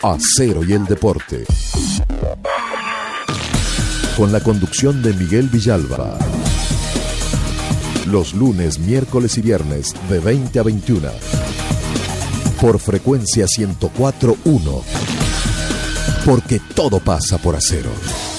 Acero y el deporte. Con la conducción de Miguel Villalba. Los lunes, miércoles y viernes de 20 a 21. Por frecuencia 104.1. Porque todo pasa por Acero.